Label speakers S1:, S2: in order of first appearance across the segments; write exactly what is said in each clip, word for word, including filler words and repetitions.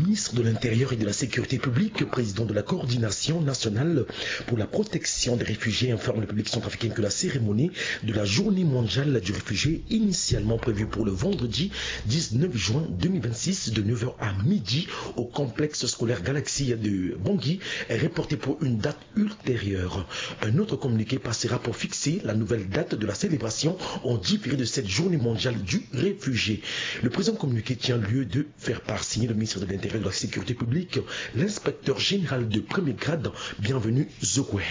S1: ministre de l'Intérieur et de la Sécurité publique, président de la coordination nationale pour la protection des réfugiés, informe le public centrafricain que la cérémonie de la journée mondiale du réfugié, initialement prévue pour le vendredi dix-neuf juin deux mille vingt-six de neuf heures à midi au complexe scolaire Galaxy de Bangui, est reportée pour une date ultérieure. Un autre communiqué passera pour fixer la nouvelle date de la célébration en différé de cette journée mondiale du réfugié. Le présent communiqué tient lieu de faire part signer le ministre de l'Intérieur et de la Sécurité publique, l'inspecteur général de premier grade, Bienvenu Zokwe.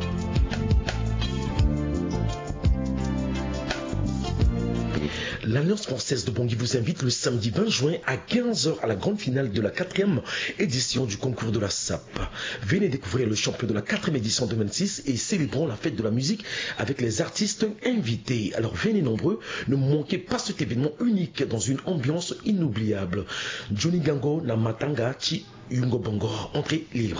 S1: L'Alliance française de Bangui vous invite le samedi vingt juin à quinze heures à la grande finale de la quatrième édition du concours de la S A P. Venez découvrir le champion de la quatrième édition deux mille vingt-six et célébrons la fête de la musique avec les artistes invités. Alors venez nombreux, ne manquez pas cet événement unique dans une ambiance inoubliable. Johnny Gango na Matanga Chi Yungo Bongo, entrée libre.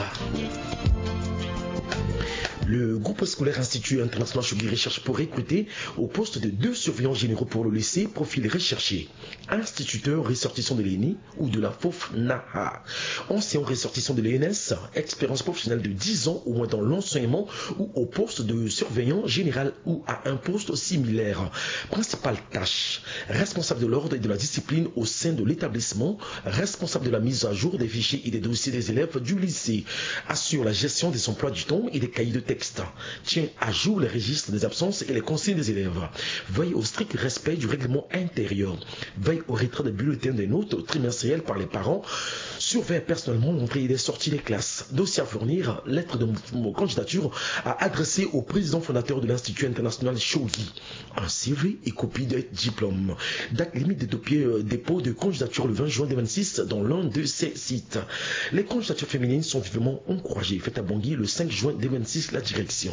S1: Le groupe scolaire Institut International Chougui recherche pour recruter au poste de deux surveillants généraux pour le lycée, profil recherché. Instituteur ressortissant de l'E N I ou de la F O F N A H. Ancien ressortissant de l'E N S, expérience professionnelle de dix ans au moins dans l'enseignement ou au poste de surveillant général ou à un poste similaire. Principale tâche, responsable de l'ordre et de la discipline au sein de l'établissement, responsable de la mise à jour des fichiers et des dossiers des élèves du lycée, assure la gestion des emplois du temps et des cahiers de texte. Tient à jour les registres des absences et les consignes des élèves. Veille au strict respect du règlement intérieur. Veille au retrait des bulletins des notes trimestrielles par les parents. Surveille personnellement l'entrée et les sorties des classes. Dossier à fournir, lettre de candidature à adresser au président fondateur de l'Institut International Chougui. Un C V et copie des diplômes. Date limite des dossiers dépôt de candidature le vingt juin deux mille vingt-six dans l'un de ces sites. Les candidatures féminines sont vivement encouragées. Faites à Bangui le cinq juin deux mille vingt-six la direction.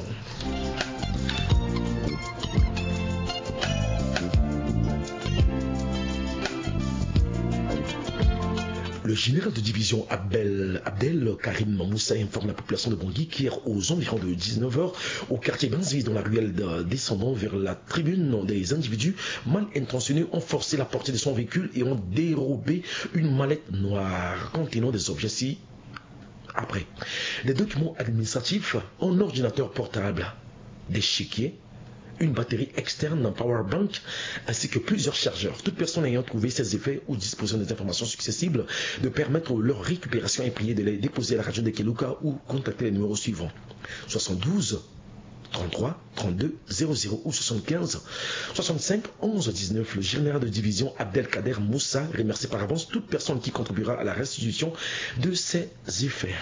S1: Le général de division Abdel, Abdel Karim Moussa informe la population de Bangui qu'hier aux environs de dix-neuf heures, au quartier Banzi, dans la ruelle descendant vers la tribune, des individus mal intentionnés ont forcé la portée de son véhicule et ont dérobé une mallette noire contenant des objets ci après. Des documents administratifs, un ordinateur portable, des chéquiers, une batterie externe, un power bank, ainsi que plusieurs chargeurs. Toute personne ayant trouvé ces effets ou disposant des informations successibles de permettre leur récupération et prier de les déposer à la radio de Keluka ou contacter les numéros suivants. soixante-douze, trente-trois, trente-deux, zéro zéro ou soixante-quinze, soixante-cinq, onze, dix-neuf. Le général de division Abdelkader Moussa remercie par avance toute personne qui contribuera à la restitution de ces effets.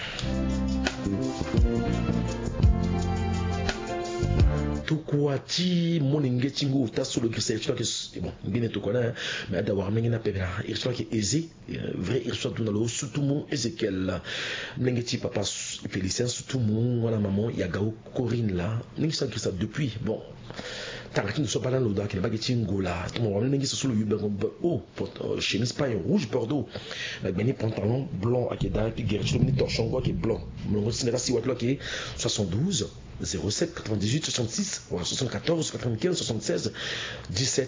S1: Tokwati monengeti ngo taso le grisé histoire que bon bien to kona mais d'avoir mengena pebra histoire qui est aisé vrai histoire tout dans le surtout mon Ezekiel mengeti papa Félicien surtout mon wala maman Yagao Corinne là ningi ça ça depuis bon tant qu'il ne soit pas dans l'odeur qu'il n'a pas été ngola tout le monde ningi sur le yuba oh chemise paille rouge bordeaux mais pantalon blanc à Keda puis guerre ni torchon quoi qui est blanc mon cinéma si wat là qui est soixante-douze zéro sept quatre-vingt-dix-huit soixante-six soixante-quatorze quatre-vingt-quinze soixante-seize dix-sept